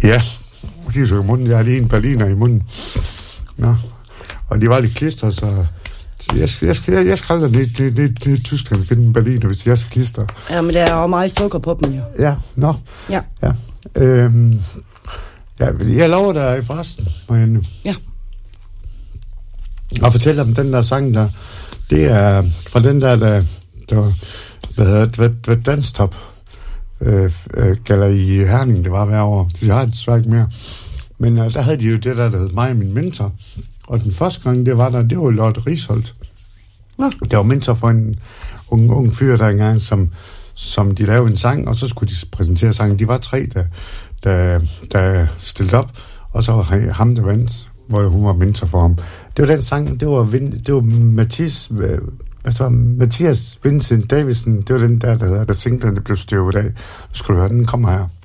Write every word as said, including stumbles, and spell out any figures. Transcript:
Ja, de tog i munden. Jeg har lige en berliner i munden. Nå. Og de var lidt klister, så jeg skal, jeg skal, jeg skal aldrig ned, ned, ned, ned i Tyskland og finde en berliner, hvis jeg skal klister. Ja, men der er jo meget sukker på dem, jo. Ja, nå. Ja. Ja. Øhm, ja, jeg lover dig forresten, Marianne. Ja. Og fortælle om den der sang der, det er fra den der, der, der hvad hedder det, hvad, hvad Danstop øh, øh, gælder i Herning, det var hver år. De har det desværre ikke mere. Men øh, der havde de jo det der, der hed mig og min mentor. Og den første gang, det var der, det var Lotte Risholt. Nå. Det var mentor for en ung, ung fyr der engang, som, som de lavede en sang, og så skulle de præsentere sangen. De var tre, der, der, der stillede op, og så var ham, der vandt, hvor hun var mentor for ham. Det var den sang, det var, det var Mathias, altså Mathias Vincent Davidsen, det var den der, der hedder, der singlerne blev støvet af. Nu skal du høre, den kommer her.